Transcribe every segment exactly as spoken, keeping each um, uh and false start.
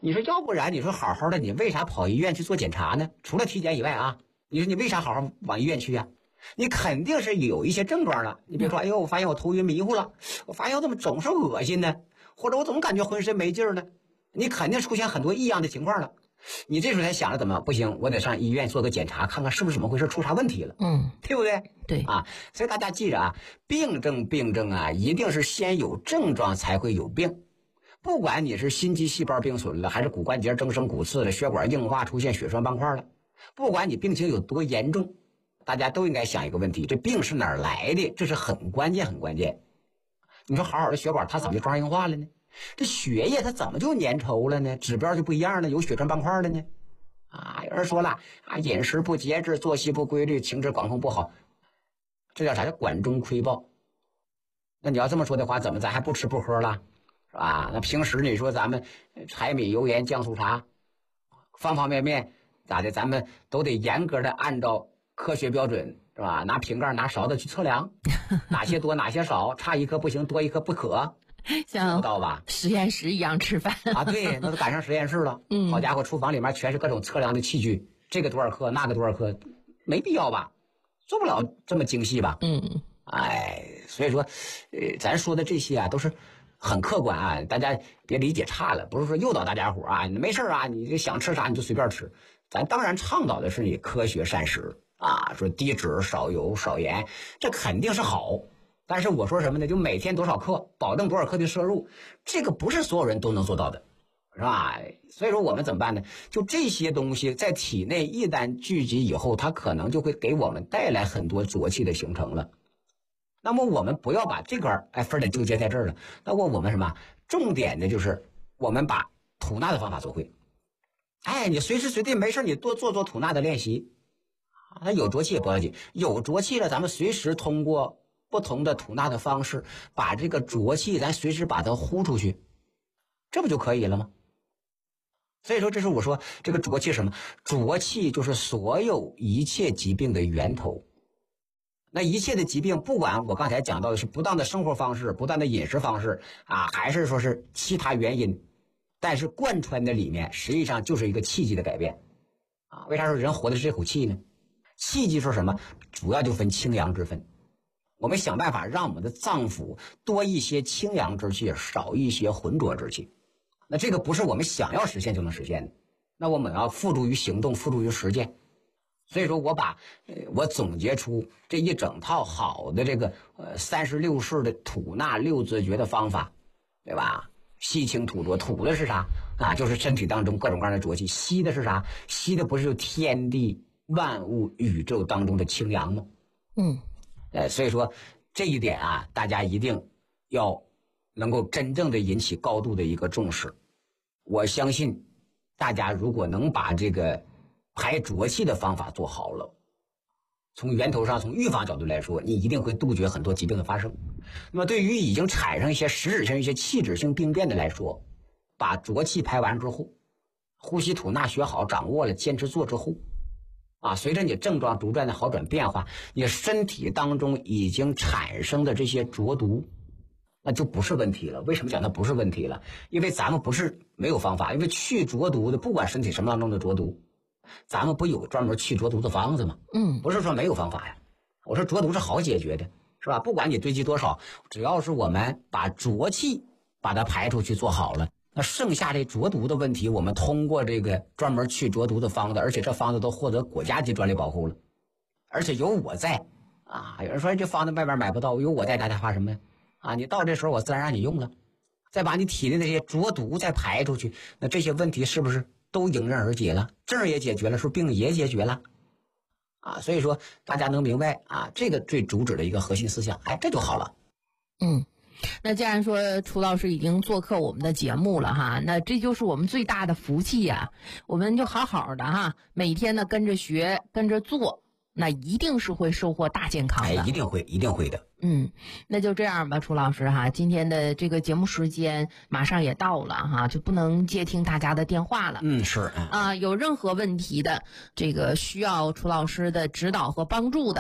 你说要不然你说好好的，你为啥跑医院去做检查呢？除了体检以外啊，你说你为啥好好往医院去呀？你肯定是有一些症状了。你比如说，哎呦，我发现我头晕迷糊了，我发现我怎么总是恶心呢？或者我总感觉浑身没劲儿呢？你肯定出现很多异样的情况了。你这时候才想着怎么不行，我得上医院做个检查，看看是不是怎么回事，出啥问题了。 嗯， 对不对？ 对啊，所以大家记着啊，病症病症啊，一定是先有症状才会有病。不管你是心肌细胞病损了，还是骨关节增生骨刺了，血管硬化出现血栓斑块了，不管你病情有多严重，大家都应该想一个问题：这病是哪儿来的？这是很关键很关键。你说好好的血管它怎么就状硬化了呢？这血液它怎么就粘稠了呢？指标就不一样了，有血栓斑块了呢？啊，有人说了啊，饮食不节制，作息不规律，情志管控不好，这叫啥？叫管中窥豹。那你要这么说的话，怎么咱还不吃不喝了，是吧？那平时你说咱们柴米油盐酱醋茶，方方面面咋的，咱们都得严格的按照科学标准，是吧？拿瓶盖拿勺子去测量，哪些多哪些少，差一颗不行，多一颗不可。 像不到吧？ 实验室一样吃饭啊，对，那都赶上实验室了。嗯，好家伙，厨房里面全是各种测量的器具，这个多少克，那个多少克，没必要吧？做不了这么精细吧？ 嗯， 哎，所以说，呃，咱说的这些啊，都是很客观啊，大家别理解差了，不是说诱导大家伙啊，你没事啊，你就想吃啥你就随便吃。咱当然倡导的是你科学膳食啊，说低脂、少油、少盐，这肯定是好。但是我说什么呢？就每天多少克，保证多少克的摄入，这个不是所有人都能做到的，是吧？所以说我们怎么办呢？就这些东西在体内一旦聚集以后，它可能就会给我们带来很多浊气的形成了。那么我们不要把这个哎分的纠结在这儿了。那么我们什么？重点的就是我们把吐纳的方法做会。哎，你随时随地没事你多做做吐纳的练习。啊，有浊气也不要紧，有浊气了，咱们随时通过不同的吐纳的方式，把这个浊气咱随时把它呼出去，这不就可以了吗？所以说这是我说这个浊气是什么？浊气就是所有一切疾病的源头。那一切的疾病，不管我刚才讲到的是不当的生活方式、不当的饮食方式啊，还是说是其他原因，但是贯穿的里面实际上就是一个气机的改变啊。为啥说人活的是这口气呢？气机说什么？主要就分清阳之分。我们想办法让我们的脏腑多一些清阳之气，少一些浑浊之气。那这个不是我们想要实现就能实现的，那我们要付诸于行动，付诸于实践。所以说我把、呃、我总结出这一整套好的这个呃三十六式的吐纳六字诀的方法，对吧？吸清吐浊，吐的是啥啊？就是身体当中各种各样的浊气。吸的是啥？吸的不是就天地万物宇宙当中的清阳吗？ 嗯。 呃，所以说这一点啊，大家一定要能够真正的引起高度的一个重视。我相信大家如果能把这个排浊气的方法做好了，从源头上从预防角度来说，你一定会杜绝很多疾病的发生。那么对于已经产生一些实质性一些器质性病变的来说，把浊气排完之后，呼吸吐纳学好掌握了，坚持做之后啊，随着你症状逐渐的好转变化，你身体当中已经产生的这些浊毒，那就不是问题了。为什么讲它不是问题了？因为咱们不是没有方法，因为去浊毒的，不管身体什么当中的浊毒，咱们不有专门去浊毒的方子吗？ 嗯， 不是说没有方法呀。我说浊毒是好解决的，是吧？不管你堆积多少，只要是我们把浊气把它排出去做好了，那剩下这浊毒的问题，我们通过这个专门去浊毒的方子，而且这方子都获得国家级专利保护了，而且有我在啊。有人说这方子外边买不到，有我在，大家怕什么呀？啊，你到这时候我自然让你用了，再把你体内那些浊毒再排出去，那这些问题是不是都迎刃而解了？症也解决了，是不是病也解决了？啊，所以说大家能明白啊，这个最主旨的一个核心思想，哎，这就好了。 嗯。那既然说楚老师已经做客我们的节目了哈，那这就是我们最大的福气呀、啊！我们就好好的哈，每天呢跟着学，跟着做，那一定是会收获大健康的。 哎，一定会，一定会的。 嗯，那就这样吧，楚老师哈，今天的这个节目时间马上也到了哈，就不能接听大家的电话了。 嗯，是啊，有任何问题的，这个需要楚老师的指导和帮助的，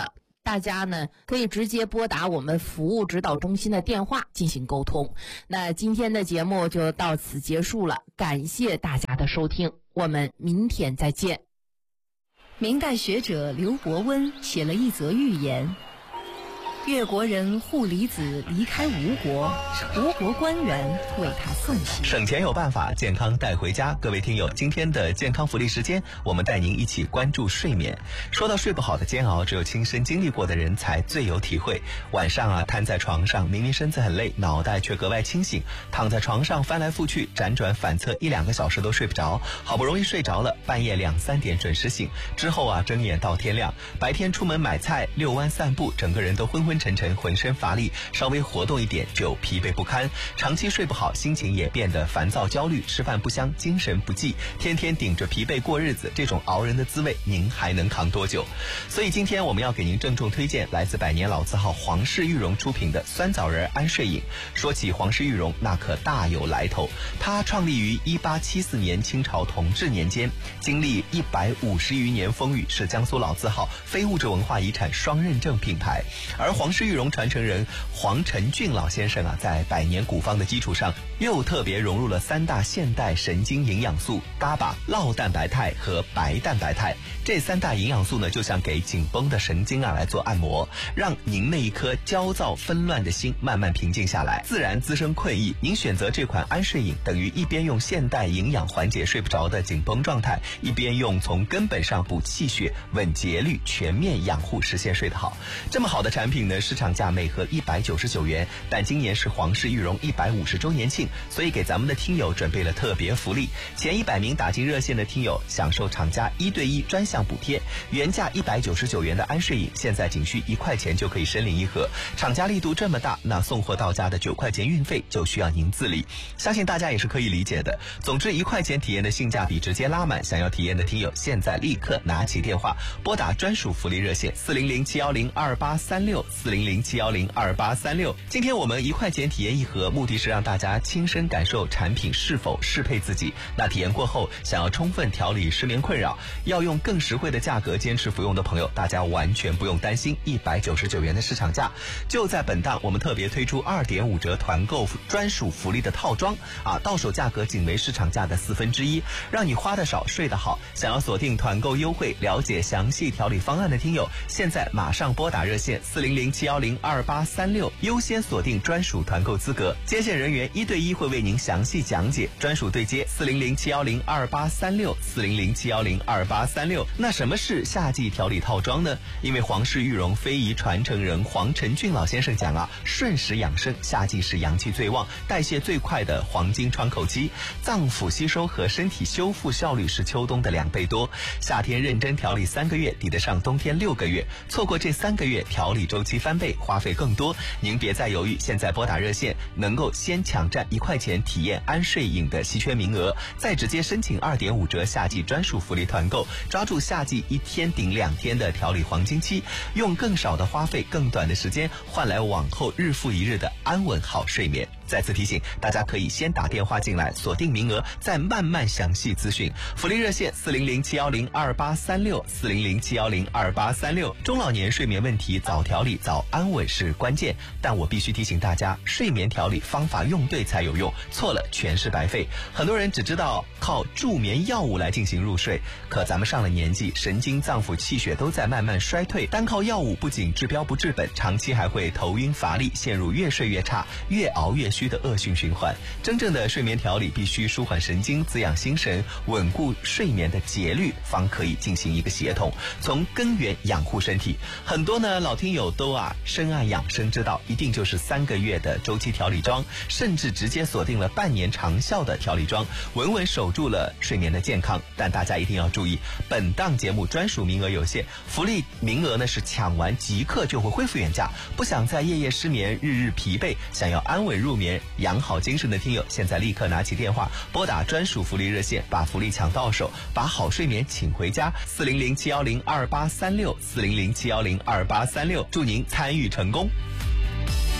大家呢可以直接拨打我们服务指导中心的电话进行沟通。那今天的节目就到此结束了，感谢大家的收听，我们明天再见。 明代学者刘伯温写了一则寓言：越国人护离子离开吴国，吴国官员为他送行。 省钱有办法，健康带回家。各位听友，今天的健康福利时间，我们带您一起关注睡眠。说到睡不好的煎熬，只有亲身经历过的人才最有体会。晚上啊，瘫在床上，明明身子很累，脑袋却格外清醒，躺在床上翻来覆去，辗转反侧一两个小时都睡不着，好不容易睡着了，半夜两三点准时醒，之后啊，睁眼到天亮。白天出门买菜、遛弯散步，整个人都昏昏沉沉，浑身乏力，稍微活动一点就疲惫不堪。长期睡不好，心情也变得烦躁焦虑，吃饭不香，精神不济，天天顶着疲惫过日子，这种熬人的滋味您还能扛多久？所以今天我们要给您郑重推荐来自百年老字号皇氏玉荣出品的酸枣仁安睡饮。说起皇氏玉荣，那可大有来头，它创立于一八七四年清朝同治年间，经历一百五十余年风雨，是江苏老字号非物质文化遗产双认证品牌。而皇氏玉荣传承人黄承俊老先生啊，在百年古方的基础上，又特别融入了三大现代神经营养素伽巴、酪蛋白肽和白蛋白肽。这三大营养素呢，就像给紧绷的神经啊来做按摩，让您那一颗焦躁纷乱的心慢慢平静下来，自然滋生困意。您选择这款安睡饮，等于一边用现代营养缓解睡不着的紧绷状态，一边用从根本上补气血、稳节律、全面养护，实现睡得好。这么好的产品呢，市场价每盒一百九十九元，但今年是皇氏玉荣一百五十周年庆，所以给咱们的听友准备了特别福利。前一百名打进热线的听友享受厂家一对一专项补贴，原价一百九十九元的安睡饮，现在仅需一块钱就可以申领一盒。厂家力度这么大，那送货到家的九块钱运费就需要您自理，相信大家也是可以理解的。总之，一块钱体验的性价比直接拉满，想要体验的听友现在立刻拿起电话拨打专属福利热线四零零七幺零二八三六四零零七幺零二八三六。今天我们一块钱体验一盒，目的是让大家亲身感受产品是否适配自己。那体验过后，想要充分调理失眠困扰，要用更实惠的价格坚持服用的朋友，大家完全不用担心一百九十九元的市场价。就在本档，我们特别推出二点五折团购专属福利的套装啊，到手价格仅为市场价的四分之一，让你花得少睡得好。想要锁定团购优惠，了解详细调理方案的听友，现在马上拨打热线四零零七幺零二八三六，优先锁定专属团购资格，接线人员一对一会为您详细讲解，专属对接四零零七幺零二八三六四零零七幺零二八三六。那什么是夏季调理套装呢？因为皇氏玉荣非遗传承人黄承俊老先生讲啊，顺时养生，夏季是阳气最旺、代谢最快的黄金窗口期，脏腑吸收和身体修复效率是秋冬的两倍多。夏天认真调理三个月，抵得上冬天六个月，错过这三个月，调理周期翻倍，花费更多。您别再犹豫，现在拨打热线，能够先抢占一块钱体验安睡饮的稀缺名额，再直接申请二点五折夏季专属福利团购，抓住夏季一天顶两天的调理黄金期，用更少的花费、更短的时间，换来往后日复一日的安稳好睡眠。再次提醒大家，可以先打电话进来锁定名额，再慢慢详细咨询。福利热线四零零七幺零二八三六四零零七幺零二八三六。中老年睡眠问题早调理早安稳是关键，但我必须提醒大家，睡眠调理方法用对才有用，错了全是白费。很多人只知道靠助眠药物来进行入睡，可咱们上了年纪，神经脏腑气血都在慢慢衰退，单靠药物不仅治标不治本，长期还会头晕乏力，陷入越睡越差、越熬越虚的恶性循环。真正的睡眠调理必须舒缓神经、滋养心神、稳固睡眠的节律，方可以进行一个协同，从根源养护身体。很多呢老听友都啊深谙养生之道，一定就是三个月的周期调理装，甚至直接锁定了半年长效的调理装，稳稳守住了睡眠的健康。但大家一定要注意，本档节目专属名额有限，福利名额呢是抢完即刻就会恢复原价。不想再夜夜失眠、日日疲惫，想要安稳入眠、养好精神的听友，现在立刻拿起电话拨打专属福利热线，把福利抢到手，把好睡眠请回家。四零零七幺零二八三六四零零七幺零二八三六，祝您参与成功。